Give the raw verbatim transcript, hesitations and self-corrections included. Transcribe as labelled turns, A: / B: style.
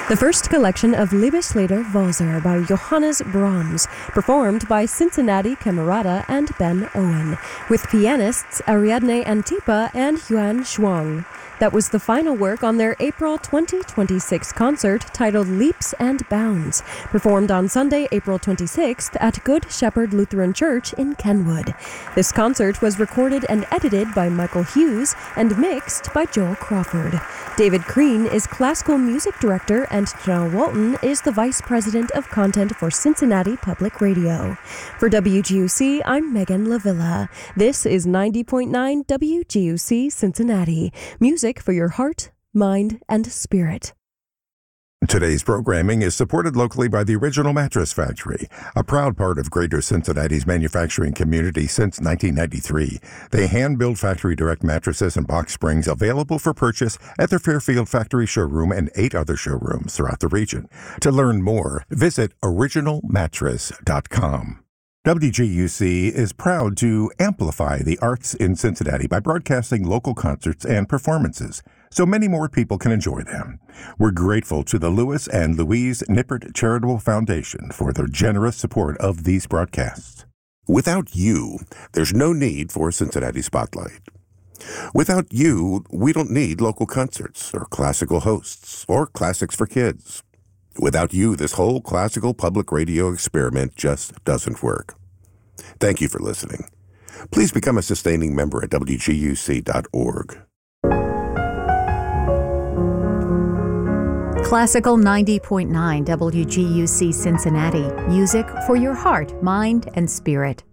A: The first collection of Liebeslieder Walzer by Johannes Brahms, performed by Cincinnati Camerata and Ben Owen, with pianists Ariadne Antipa and Yuan Shuang. That was the final work on their April twenty twenty-six concert titled Leaps and Bounds, performed on Sunday, April twenty-sixth at Good Shepherd Lutheran Church in Kenwood. This concert was recorded and edited by Michael Hughes and mixed by Joel Crawford. David Crean is classical music director and John Walton is the vice president of content for Cincinnati Public Radio. For W G U C, I'm Megan LaVilla. This is ninety point nine W G U C Cincinnati. Music for your heart, mind, and spirit.
B: Today's programming is supported locally by the Original Mattress Factory, a proud part of Greater Cincinnati's manufacturing community since nineteen ninety-three. They hand-build factory-direct mattresses and box springs available for purchase at their Fairfield factory showroom and eight other showrooms throughout the region. To learn more, visit original mattress dot com. W G U C is proud to amplify the arts in Cincinnati by broadcasting local concerts and performances, so many more people can enjoy them. We're grateful to the Louis and Louise Nippert Charitable Foundation for their generous support of these broadcasts.
C: Without you, there's no need for Cincinnati Spotlight. Without you, we don't need local concerts or classical hosts or classics for kids. Without you, this whole classical public radio experiment just doesn't work. Thank you for listening. Please become a sustaining member at W G U C dot org.
D: Classical ninety point nine W G U C Cincinnati. Music for your heart, mind, and spirit.